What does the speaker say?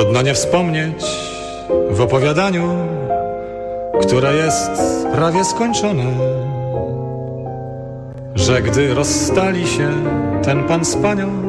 Trudno nie wspomnieć w opowiadaniu, które jest prawie skończone, że gdy rozstali się ten pan z panią,